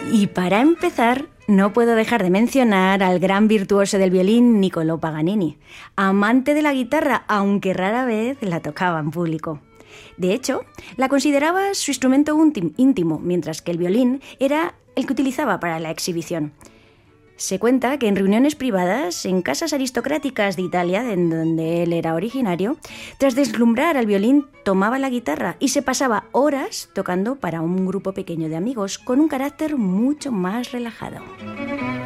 Y para empezar, no puedo dejar de mencionar al gran virtuoso del violín Niccolò Paganini, amante de la guitarra, aunque rara vez la tocaba en público. De hecho, la consideraba su instrumento íntimo, mientras que el violín era el que utilizaba para la exhibición. Se cuenta que en reuniones privadas, en casas aristocráticas de Italia, en donde él era originario, tras deslumbrar al violín, tomaba la guitarra y se pasaba horas tocando para un grupo pequeño de amigos, con un carácter mucho más relajado.